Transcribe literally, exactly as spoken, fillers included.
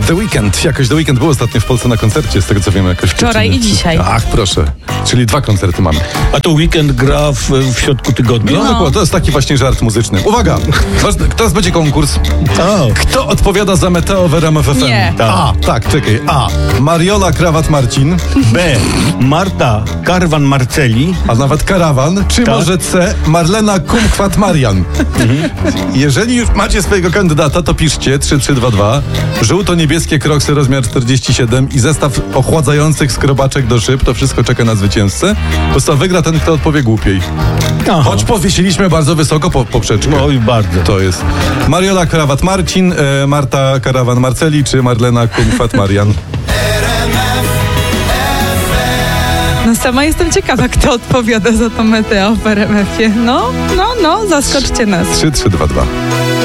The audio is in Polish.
The Weeknd. Jakoś The Weeknd był ostatnio w Polsce na koncercie, z tego co wiem, jakoś wczoraj dziewczyny. i dzisiaj. Ach, proszę. Czyli dwa koncerty mamy. A to Weekend gra w, w środku tygodnia? No, No. dokładnie, to jest taki właśnie żart muzyczny. Uwaga! Ważne, teraz będzie konkurs. O, Kto odpowiada za Meteo w R M F F M? Nie. A, tak, czekaj. A. Mariola Krawat Marcin, B. Marta Karwan Marceli. a nawet Karawan, czy Tak. może C. Marlena Kumkwat Marian. Jeżeli już macie swojego kandydata, to piszcie trzy trzy dwa dwa, żółto-niebieskie kroksy rozmiar czterdzieści siedem i zestaw ochładzających skrobaczek do szyb. To wszystko czeka na zwycięzcę. Po prostu wygra ten, kto odpowie głupiej. Aha. Choć powiesiliśmy bardzo wysoko po, poprzeczkę. No i bardzo. To jest Mariola Krawat Marcin, e, Marta Karawan Marceli czy Marlena Kumkwat Marian. No sama jestem ciekawa, kto odpowiada za to Meteo w R M F ie. No, no, no, zaskoczcie nas. trzy trzy dwa dwa.